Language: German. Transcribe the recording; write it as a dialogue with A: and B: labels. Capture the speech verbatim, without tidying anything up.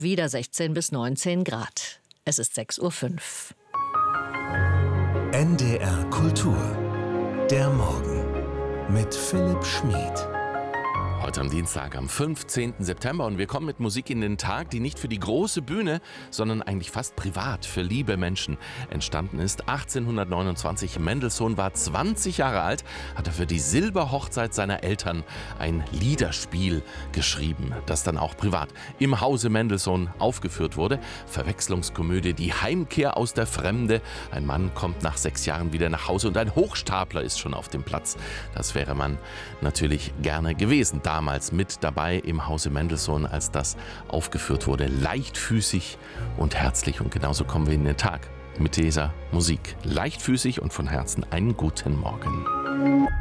A: Wieder sechzehn bis neunzehn Grad. Es ist sechs Uhr fünf.
B: N D R Kultur. Der Morgen mit Philipp Schmid.
C: Heute am Dienstag, am fünfzehnten September, und wir kommen mit Musik in den Tag, die nicht für die große Bühne, sondern eigentlich fast privat für liebe Menschen entstanden ist. achtzehnhundertneunundzwanzig, Mendelssohn war zwanzig Jahre alt, hat er für die Silberhochzeit seiner Eltern ein Liederspiel geschrieben, das dann auch privat im Hause Mendelssohn aufgeführt wurde. Verwechslungskomödie Die Heimkehr aus der Fremde. Ein Mann kommt nach sechs Jahren wieder nach Hause und ein Hochstapler ist schon auf dem Platz. Das wäre man natürlich gerne gewesen. Damals mit dabei im Hause Mendelssohn, als das aufgeführt wurde. Leichtfüßig und herzlich. Und genauso kommen wir in den Tag mit dieser Musik. Leichtfüßig und von Herzen einen guten Morgen.